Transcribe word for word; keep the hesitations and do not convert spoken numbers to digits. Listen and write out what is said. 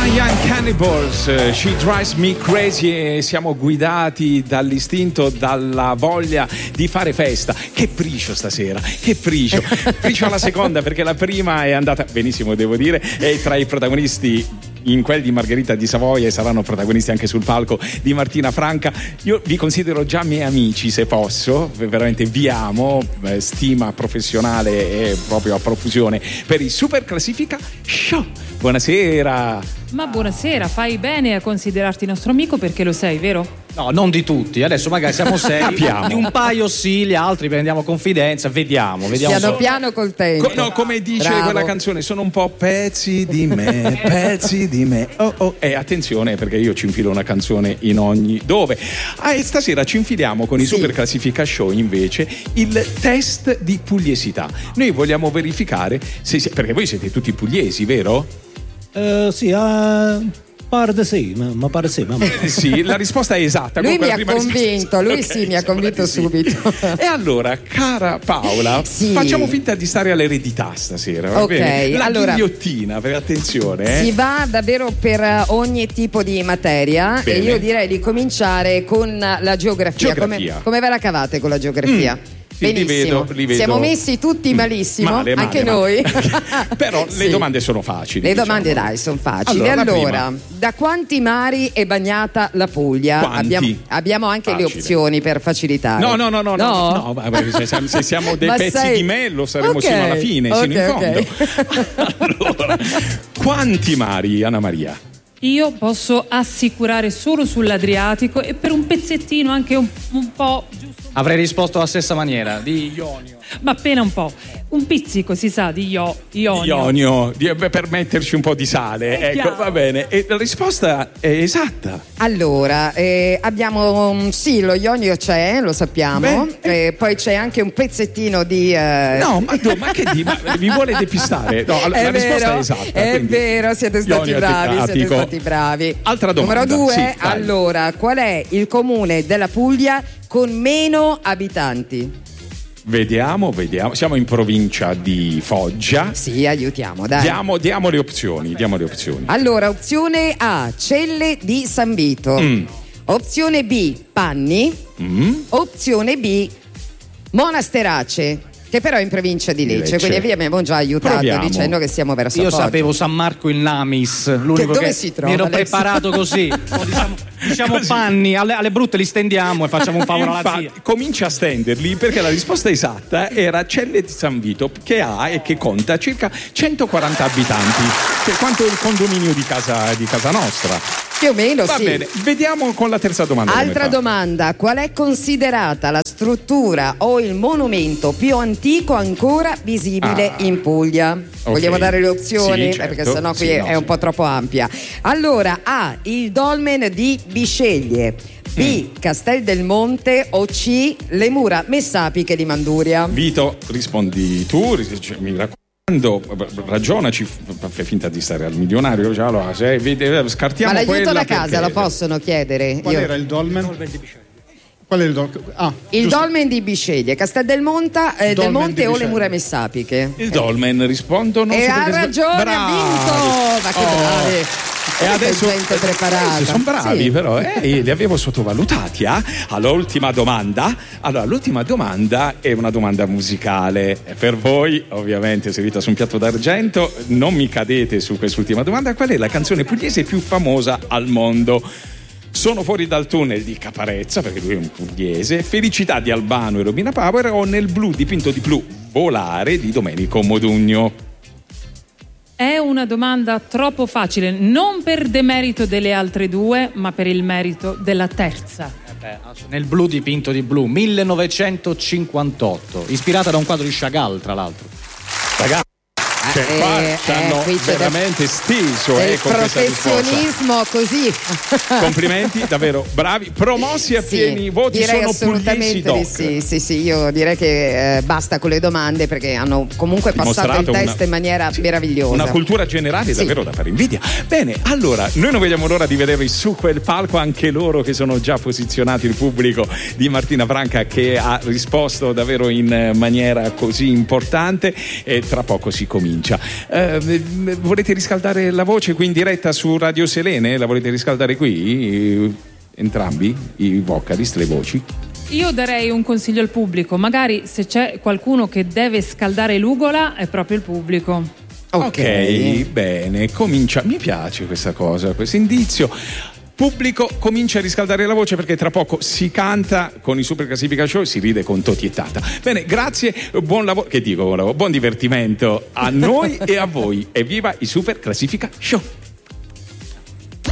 Young Cannibals, She Drives Me Crazy, e siamo guidati dall'istinto, dalla voglia di fare festa. Che pricio stasera, che pricio. Pricio alla seconda, perché la prima è andata benissimo, devo dire, è tra i protagonisti in quel di Margherita di Savoia, e saranno protagonisti anche sul palco di Martina Franca. Io vi considero già miei amici, se posso, veramente vi amo, stima professionale e proprio a profusione per il Super Classifica Show. Buonasera. Ma buonasera, fai bene a considerarti nostro amico, perché lo sei, vero? No, non di tutti, adesso magari siamo sei, Capiamo. di un paio sì, gli altri prendiamo confidenza, vediamo, vediamo. Piano solo. piano col tempo. Co- no, come dice Bravo. quella canzone, sono un po' pezzi di me, pezzi di me. Oh, oh. E attenzione, perché io ci infilo una canzone in ogni dove. Ah, e stasera ci infiliamo con il Sì. Super Classifica Show invece il test di pugliesità. Noi vogliamo verificare se si- perché voi siete tutti pugliesi, vero? Eh, sì, uh, pare di sì, ma, ma pare sì. Ma... Eh, sì, la risposta è esatta. Lui Comunque mi la ha prima risposta- convinto, lui Ok, sì, mi ha sembra convinto di sì. subito. E allora, cara Paola, Sì. facciamo finta di stare all'eredità stasera, va Ok, bene? La allora- ghigliottina, per attenzione, eh? Si va davvero per ogni tipo di materia. Bene. E io direi di cominciare con la geografia. Geografia. Come, come ve la cavate con la geografia? Mm. Sì, li Benissimo. vedo, li vedo. Siamo messi tutti malissimo, Male, male, anche male. noi. Però Sì. le domande sono facili. Le diciamo. domande dai, sono facili. Allora, la Allora, prima. da quanti mari è bagnata la Puglia? Quanti? Abbiamo, abbiamo anche Facile. le opzioni per facilitare. No, no, no, no, no, No? no, vabbè, se siamo, se siamo dei Ma pezzi sei- di me lo saremo Ok, sino alla fine, sino in ok, fondo. ok. Allora, quanti mari, Anna Maria? Io posso assicurare solo sull'Adriatico, e per un pezzettino anche un, un po', giusto, Avrei risposto alla stessa maniera, di Ionio. ma appena un po', un pizzico, si sa, di io, Ionio. Ionio, di- beh, per metterci un po' di sale. È Ecco, chiaro. va bene. E la risposta è esatta. Allora, eh, abbiamo um, sì, lo Ionio c'è, lo sappiamo. Beh, Eh, poi c'è anche un pezzettino di. eh, No, ma, no, ma che di? Ma vi vuole depistare? No, la, È la risposta vero, è esatta. è quindi- vero, siete stati Ionio bravi, siete Adriatico. stati bravi. Altra domanda. Numero due, Sì, dai. allora, qual è il comune della Puglia con meno abitanti? Vediamo, vediamo. Siamo in provincia di Foggia. Sì, aiutiamo, dai. Diamo, diamo le opzioni, diamo le opzioni. Allora, opzione A, Celle di San Vito. Mm. Opzione B, Panni. Mm? Opzione B, Monasterace, che però è in provincia di Lecce, Lecce. quindi vi abbiamo già aiutato Proviamo. dicendo che siamo verso Io Foggia. sapevo San Marco il Namis, l'unico Che dove che si trova, mi ero Alessio? preparato così. O diciamo diciamo Così. panni, alle, alle brutte li stendiamo e facciamo un favore alla Infatti, zia. comincia a stenderli, perché la risposta esatta era Celle di San Vito, che ha e che conta circa centoquaranta abitanti, che è quanto il condominio di casa, di casa nostra. Più o meno, Va sì. bene, vediamo con la terza domanda. come Altra fa. domanda, qual è considerata la struttura o il monumento più antico ancora visibile Ah. in Puglia? Ok. Vogliamo dare le opzioni? Sì, Eh, certo. perché sennò qui Sì, è, no, è un sì. po' troppo ampia. Allora, A, il dolmen di Bisceglie, B, Mm. Castel del Monte, o C, le mura messapiche di Manduria. Vito, rispondi tu, ris- cioè, mi raccomando, ragionaci, f- fai finta di stare al milionario, cioè, allora, se vede, scartiamo Ma l'aiuto quella da casa perché- lo possono chiedere? Qual Io- era il dolmen? Qual è il dolmen? Ah, Il giusto. dolmen di Bisceglie, Castel del, Monta, eh, del Dolmen Monte di o le Bisceglie. mura messapiche? Il dolmen rispondono. E su ha perché sbag- ragione, Bravi. ha vinto! Ma che Oh. bravi! E adesso gente preparata. sono bravi, Sì. però eh, li avevo sottovalutati. Eh? Allora, l'ultima domanda. Allora, l'ultima domanda è una domanda musicale. E per voi, ovviamente, servita su un piatto d'argento, non mi cadete su quest'ultima domanda. Qual è la canzone pugliese più famosa al mondo? Sono fuori dal tunnel di Caparezza, perché lui è un pugliese, Felicità di Albano e Robina Power, o Nel blu dipinto di blu, Volare di Domenico Modugno? È una domanda troppo facile, non per demerito delle altre due, ma per il merito della terza. Nel blu dipinto di blu, millenovecentocinquantotto, ispirata da un quadro di Chagall, tra l'altro. Ragazzi, cioè, Eh, qua eh, ci hanno qui c'è veramente steso del eh, con questa risposta. professionismo così. Complimenti, davvero bravi, promossi a Sì, pieni voti, direi sono pugliesi assolutamente doc. di sì, sì, sì, io direi che eh, basta con le domande, perché hanno comunque passato il Dimostrato test una- in maniera sì, meravigliosa. Una cultura generale Sì. davvero da fare invidia. Bene, allora, noi non vediamo l'ora di vedervi su quel palco, anche loro che sono già posizionati, il pubblico di Martina Franca che ha risposto davvero in maniera così importante, e tra poco si comincia. comincia. Eh, volete riscaldare la voce qui in diretta su Radio Selene? La volete riscaldare qui? Entrambi? I vocalist, le voci? Io darei un consiglio al pubblico, magari se c'è qualcuno che deve scaldare l'ugola è proprio il pubblico. Ok, okay, bene, comincia. Mi piace questa cosa, questo indizio. Pubblico, comincia a riscaldare la voce perché tra poco si canta con i Super Classifica Show e si ride con Toti e Tata. Bene, grazie, buon lavoro, che dico buon lavoro, buon divertimento a noi e a voi. Evviva i Super Classifica Show!